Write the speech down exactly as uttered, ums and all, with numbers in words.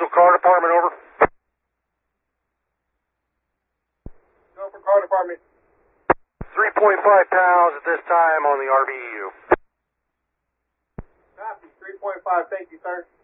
Central Car Department, over. Go for car department. three point five pounds at this time on the R B E U. Copy, three point five, thank you, sir.